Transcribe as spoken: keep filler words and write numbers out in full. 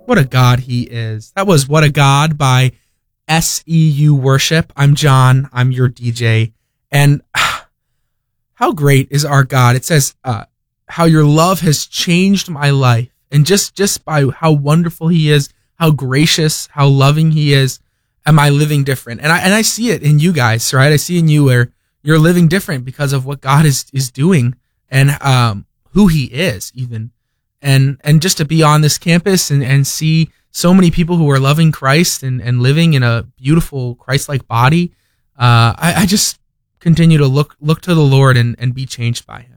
What a God he is. That was What a God by S E U Worship. I'm John. I'm your D J. And how great is our God? It says uh, how your love has changed my life. And just, just by how wonderful he is, how gracious, how loving he is, am I living different? And I and I see it in you guys, right? I see in you where you're living different because of what God is, is doing and um, who he is even. And and just to be on this campus and, and see so many people who are loving Christ and, and living in a beautiful Christ-like body, uh, I, I just continue to look look to the Lord and, and be changed by him.